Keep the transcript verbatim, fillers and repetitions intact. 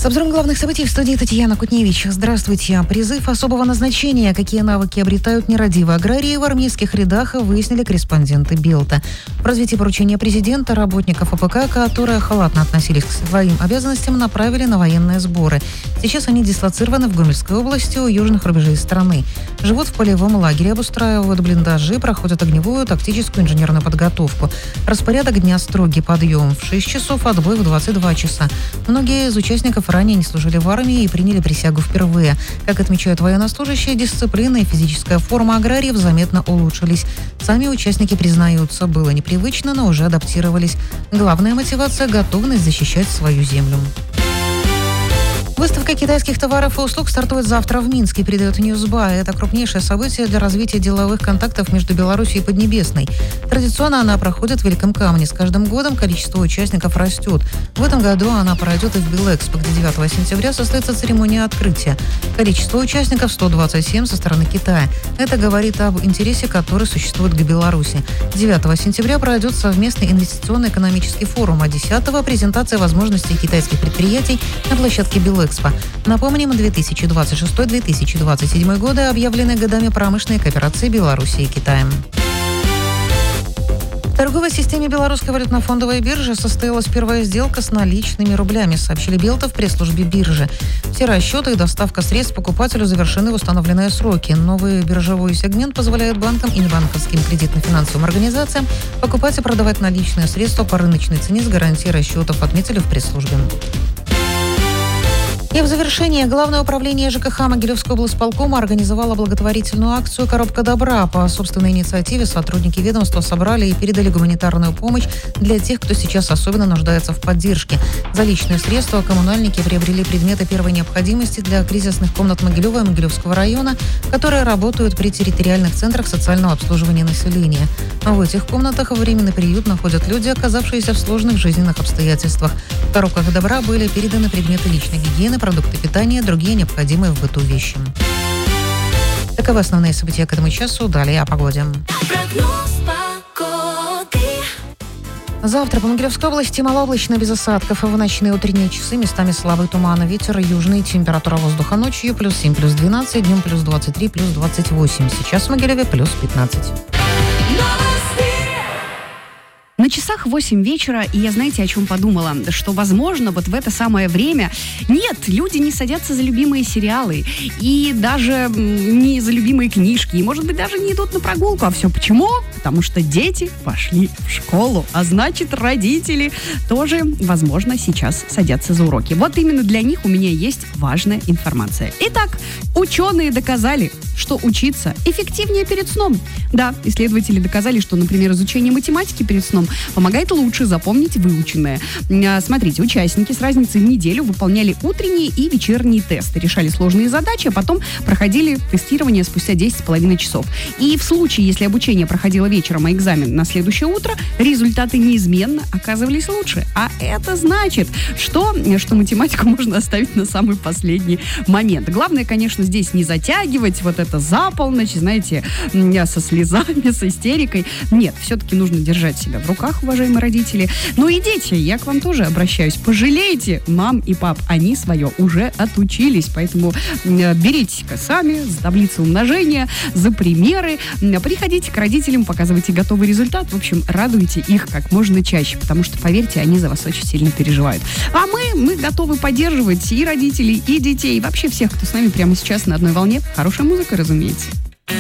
С обзором главных событий в студии Татьяна Кутневич. Здравствуйте. Призыв особого назначения. Какие навыки обретают нерадивые аграрии в армейских рядах, выяснили корреспонденты Белта. В развитии поручения президента работников АПК, которые халатно относились к своим обязанностям, направили на военные сборы. Сейчас они дислоцированы в Гомельской области у южных рубежей страны. Живут в полевом лагере, обустраивают блиндажи, проходят огневую, тактическую, инженерную подготовку. Распорядок дня строгий: подъем в шесть часов, отбой в двадцать два часа. Многие из участников ранее не служили в армии и приняли присягу впервые. Как отмечают военнослужащие, дисциплина и физическая форма аграриев заметно улучшились. Сами участники признаются, было непривычно, но уже адаптировались. Главная мотивация – готовность защищать свою землю. Выставка китайских товаров и услуг стартует завтра в Минске, передает Ньюсбай. Это крупнейшее событие для развития деловых контактов между Беларусью и Поднебесной. Традиционно она проходит в Великом Камне. С каждым годом количество участников растет. В этом году она пройдет и в Белэкспо, где девятого сентября состоится церемония открытия. Количество участников сто двадцать семь со стороны Китая. Это говорит об интересе, который существует к Беларуси. девятого сентября пройдет совместный инвестиционно-экономический форум, а десятого – презентация возможностей китайских предприятий на площадке Белэкспо. Напомним, две тысячи двадцать шестой - две тысячи двадцать седьмой годы объявлены годами промышленной кооперации Беларуси и Китая. В торговой системе Белорусской валютно-фондовой биржи состоялась первая сделка с наличными рублями, сообщили Белта в пресс-службе биржи. Все расчеты и доставка средств покупателю завершены в установленные сроки. Новый биржевой сегмент позволяет банкам и небанковским кредитно-финансовым организациям покупать и продавать наличные средства по рыночной цене с гарантией расчетов, отметили в пресс-службе. И в завершение Главное управление ЖКХ Могилевской облсполкома организовало благотворительную акцию «Коробка добра». По собственной инициативе сотрудники ведомства собрали и передали гуманитарную помощь для тех, кто сейчас особенно нуждается в поддержке. За личные средства коммунальники приобрели предметы первой необходимости для кризисных комнат Могилева и Могилевского района, которые работают при территориальных центрах социального обслуживания населения. А в этих комнатах временный приют находят люди, оказавшиеся в сложных жизненных обстоятельствах. В коробках добра были переданы предметы личной гигиены, продукты питания, другие необходимые в быту вещи. Таковы основные события к этому часу. Далее о погоде. Завтра по Могилевской области малооблачно, без осадков. В ночные утренние часы местами слабый туман. Ветер южный. Температура воздуха ночью плюс семь, плюс двенадцать. Днем плюс двадцать три, плюс двадцать восемь. Сейчас в Могилеве плюс пятнадцать. На часах восемь вечера, и я, знаете, о чем подумала? Что, возможно, вот в это самое время... Нет, люди не садятся за любимые сериалы, и даже не за любимые книжки, и, может быть, даже не идут на прогулку. А все почему? Потому что дети пошли в школу, а значит, родители тоже, возможно, сейчас садятся за уроки. Вот именно для них у меня есть важная информация. Итак, ученые доказали, что учиться эффективнее перед сном. Да, исследователи доказали, что, например, изучение математики перед сном помогает лучше запомнить выученное. Смотрите, участники с разницей в неделю выполняли утренние и вечерние тесты, решали сложные задачи, а потом проходили тестирование спустя десять с половиной часов. И в случае, если обучение проходило вечером, а экзамен на следующее утро, результаты неизменно оказывались лучше. А это значит, что, что математику можно оставить на самый последний момент. Главное, конечно, здесь не затягивать вот это за полночь, знаете, со слезами, с истерикой. Нет, все-таки нужно держать себя в руках, уважаемые родители. Ну и дети, я к вам тоже обращаюсь. Пожалейте мам и пап, они свое уже отучились. Поэтому берите-ка сами за таблицу умножения, за примеры. Приходите к родителям, показывайте готовый результат. В общем, радуйте их как можно чаще, потому что, поверьте, они за вас очень сильно переживают. А мы, мы готовы поддерживать и родителей, и детей, и вообще всех, кто с нами прямо сейчас на одной волне. Хорошая музыка, разумеется.